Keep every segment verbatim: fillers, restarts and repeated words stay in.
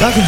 Danke.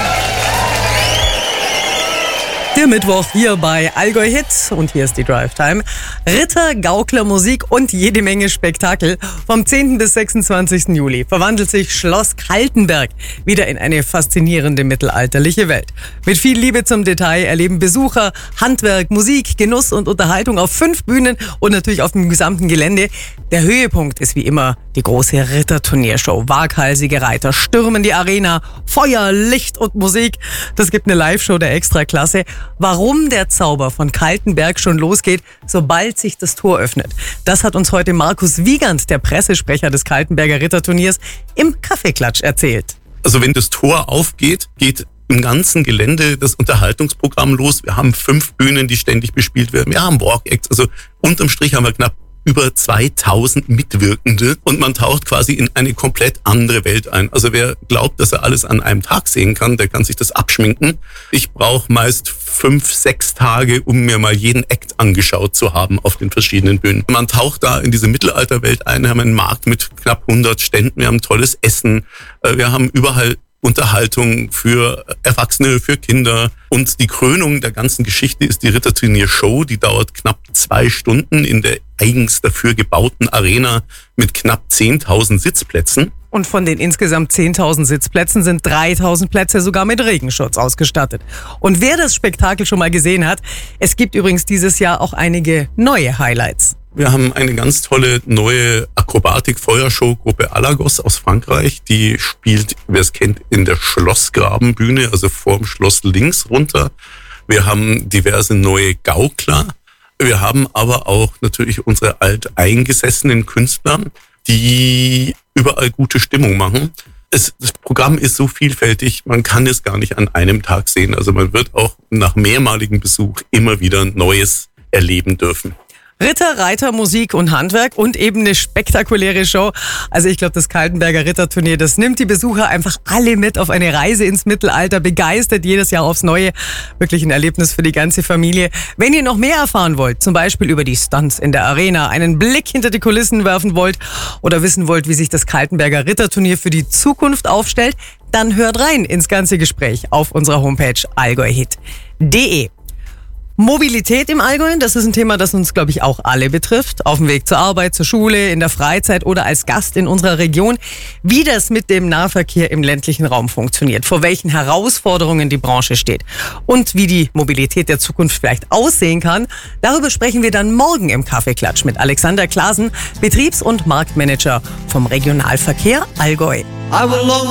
Der Mittwoch hier bei Allgäu Hit und hier ist die Drive Time. Ritter, Gaukler, Musik und jede Menge Spektakel. Vom zehnten bis sechsundzwanzigsten Juli verwandelt sich Schloss Kaltenberg wieder in eine faszinierende mittelalterliche Welt. Mit viel Liebe zum Detail erleben Besucher Handwerk, Musik, Genuss und Unterhaltung auf fünf Bühnen und natürlich auf dem gesamten Gelände. Der Höhepunkt ist wie immer die große Ritterturniershow. Waghalsige Reiter stürmen die Arena, Feuer, Licht und Musik. Das gibt eine Live-Show der Extraklasse. Warum der Zauber von Kaltenberg schon losgeht, sobald sich das Tor öffnet. Das hat uns heute Markus Wiegand, der Pressesprecher des Kaltenberger Ritterturniers, im Kaffeeklatsch erzählt. Also wenn das Tor aufgeht, geht im ganzen Gelände das Unterhaltungsprogramm los. Wir haben fünf Bühnen, die ständig bespielt werden. Wir haben Walk-Acts. Also unterm Strich haben wir knapp über zweitausend Mitwirkende und man taucht quasi in eine komplett andere Welt ein. Also wer glaubt, dass er alles an einem Tag sehen kann, der kann sich das abschminken. Ich brauche meist fünf, sechs Tage, um mir mal jeden Act angeschaut zu haben auf den verschiedenen Bühnen. Man taucht da in diese Mittelalterwelt ein, wir haben einen Markt mit knapp hundert Ständen, wir haben tolles Essen, wir haben überall Unterhaltung für Erwachsene, für Kinder. Und die Krönung der ganzen Geschichte ist die Ritterturnier-Show. Die dauert knapp zwei Stunden in der eigens dafür gebauten Arena mit knapp zehntausend Sitzplätzen. Und von den insgesamt zehntausend Sitzplätzen sind dreitausend Plätze sogar mit Regenschutz ausgestattet. Und wer das Spektakel schon mal gesehen hat, es gibt übrigens dieses Jahr auch einige neue Highlights. Wir haben eine ganz tolle neue Akrobatik-Feuershow-Gruppe Alagos aus Frankreich. Die spielt, wer es kennt, in der Schlossgrabenbühne, also vorm Schloss links runter. Wir haben diverse neue Gaukler. Wir haben aber auch natürlich unsere alteingesessenen Künstler, die überall gute Stimmung machen. Es, das Programm ist so vielfältig, man kann es gar nicht an einem Tag sehen. Also man wird auch nach mehrmaligem Besuch immer wieder Neues erleben dürfen. Ritter, Reiter, Musik und Handwerk und eben eine spektakuläre Show. Also ich glaube, das Kaltenberger Ritterturnier, das nimmt die Besucher einfach alle mit auf eine Reise ins Mittelalter, begeistert jedes Jahr aufs Neue. Wirklich ein Erlebnis für die ganze Familie. Wenn ihr noch mehr erfahren wollt, zum Beispiel über die Stunts in der Arena, einen Blick hinter die Kulissen werfen wollt oder wissen wollt, wie sich das Kaltenberger Ritterturnier für die Zukunft aufstellt, dann hört rein ins ganze Gespräch auf unserer Homepage allgäuhit punkt de. Mobilität im Allgäu, das ist ein Thema, das uns, glaube ich, auch alle betrifft. Auf dem Weg zur Arbeit, zur Schule, in der Freizeit oder als Gast in unserer Region. Wie das mit dem Nahverkehr im ländlichen Raum funktioniert, vor welchen Herausforderungen die Branche steht und wie die Mobilität der Zukunft vielleicht aussehen kann, darüber sprechen wir dann morgen im Kaffeeklatsch mit Alexander Klasen, Betriebs- und Marktmanager vom Regionalverkehr Allgäu.